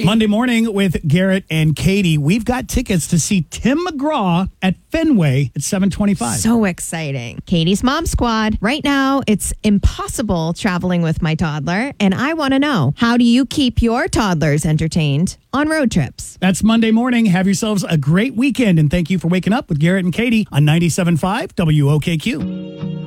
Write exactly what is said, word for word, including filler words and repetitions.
Monday morning with Garrett and Katie. We've got tickets to see Tim McGraw at Fenway at seven twenty-five. So exciting. Katie's Mom Squad. Right now, it's impossible traveling with my toddler, and I want to know, how do you keep your toddlers entertained on road trips? That's Monday morning. Have yourselves a great weekend, and thank you for waking up with Garrett and Katie on ninety-seven point five W O K Q.